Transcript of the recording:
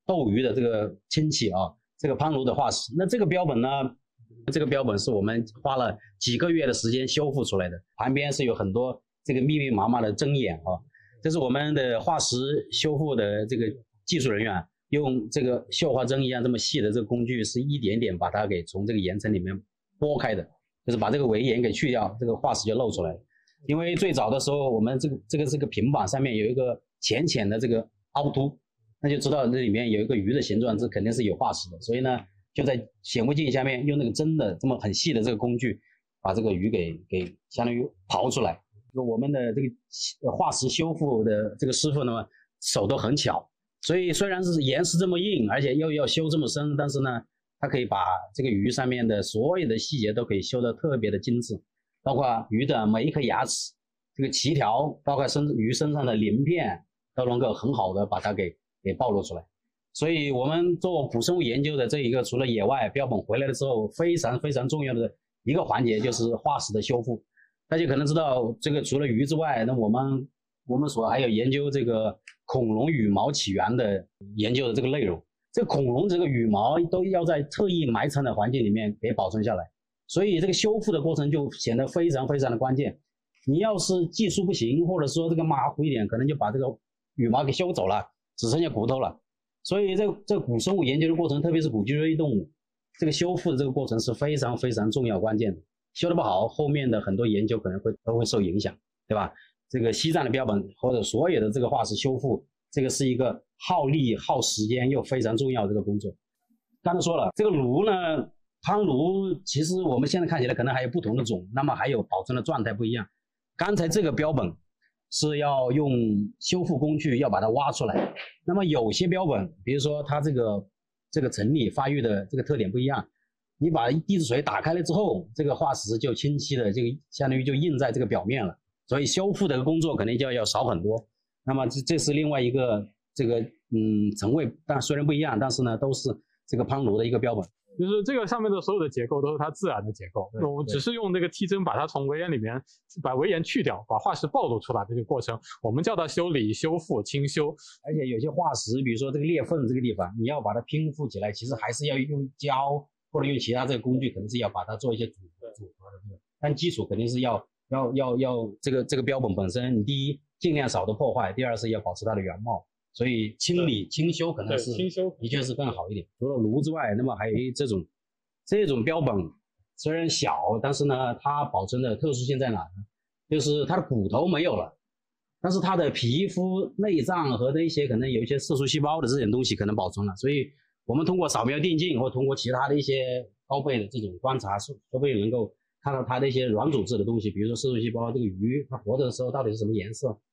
斗鱼的这个亲戚啊，这个攀鲈的化石。那这个标本呢，这个标本是我们花了几个月的时间修复出来的，旁边是有很多这个密密麻麻的针眼啊，这是我们的化石修复的这个技术人员用这个绣花针一样这么细的这个工具，是一点点把它给从这个岩层里面剥开的，就是把这个围岩给去掉，这个化石就露出来了。因为最早的时候，我们这个平板上面有一个浅浅的这个凹凸，那就知道这里面有一个鱼的形状，这肯定是有化石的。所以呢，就在显微镜下面用那个针的这么很细的这个工具，把这个鱼给相当于刨出来。我们的这个化石修复的这个师傅呢，手都很巧，所以虽然是岩石这么硬，而且又要修这么深，但是呢，他可以把这个鱼上面的所有的细节都可以修得特别的精致，包括鱼的每一颗牙齿、这个鳍条，包括鱼身上的鳞片，都能够很好的把它给暴露出来。所以我们做古生物研究的这一个，除了野外标本回来了之后，非常非常重要的一个环节就是化石的修复。大家可能知道，这个除了鱼之外，那我们所还有研究这个恐龙羽毛起源的研究的这个内容。这个恐龙这个羽毛都要在特意埋藏的环境里面给保存下来，所以这个修复的过程就显得非常非常的关键。你要是技术不行，或者说这个马虎一点，可能就把这个羽毛给修走了，只剩下骨头了。所以这古生物研究的过程，特别是古脊椎动物，这个修复的这个过程是非常非常重要关键的。修得不好，后面的很多研究可能都会受影响，对吧？这个西藏的标本或者所有的这个化石修复，这个是一个耗力、耗时间又非常重要的这个工作。刚才说了，这个鲈呢，攀鲈其实我们现在看起来可能还有不同的种，那么还有保存的状态不一样。刚才这个标本是要用修复工具要把它挖出来，那么有些标本，比如说它这个成理发育的这个特点不一样，你把地质锤打开了之后，这个化石就清晰的这个相当于就印在这个表面了，所以修复的工作肯定就要少很多。那么这是另外一个这个层位，但虽然不一样，但是呢都是这个攀鲈的一个标本。 就是这个上面的所有的结构都是它自然的结构，我们只是用那个梯针把它从围岩里面把围岩去掉，把化石暴露出来的这个过程，我们叫它修理、修复、清修。 而且有些化石，比如说这个裂缝这个地方，你要把它拼附起来，其实还是要用胶或者用其他这个工具，可能是要把它做一些组合的。但基础肯定是要这个标本本身，你第一尽量少的破坏，第二是要保持它的原貌。所以清理清修可能是的确是更好一点。除了鲈之外，那么还有这种标本，虽然小，但是呢，它保存的特殊性在哪呢？就是它的骨头没有了，但是它的皮肤、内脏和那些可能有一些色素细胞的这种东西可能保存了。所以我们通过扫描定镜或通过其他的一些高倍的这种观察，说不定能够看到它的一些软组织的东西，比如说色素细胞，这个鱼它活着的时候到底是什么颜色。